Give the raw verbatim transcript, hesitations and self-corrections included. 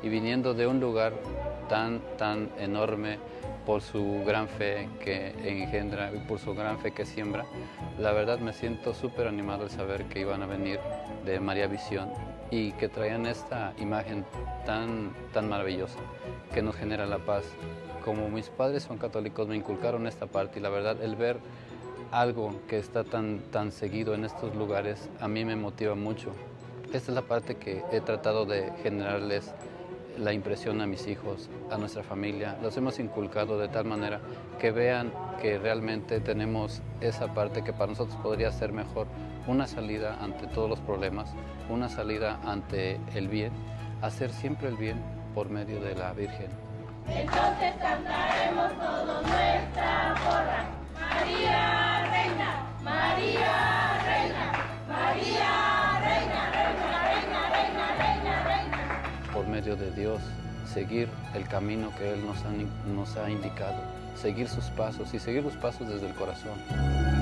y viniendo de un lugar tan, tan enorme por su gran fe que engendra y por su gran fe que siembra, la verdad me siento súper animado al saber que iban a venir de María Visión y que traían esta imagen tan, tan maravillosa que nos genera la paz. Como mis padres son católicos, me inculcaron esta parte y la verdad el ver algo que está tan, tan seguido en estos lugares a mí me motiva mucho. Esta es la parte que he tratado de generarles la impresión a mis hijos, a nuestra familia. Los hemos inculcado de tal manera que vean que realmente tenemos esa parte que para nosotros podría ser mejor, una salida ante todos los problemas, una salida ante el bien, hacer siempre el bien por medio de la Virgen. Entonces cantaremos todos nuestra porra. María Reina, María Reina, María Reina, Reina, Reina, Reina, Reina, Reina. Por medio de Dios, seguir el camino que Él nos ha, nos ha indicado, seguir sus pasos y seguir los pasos desde el corazón.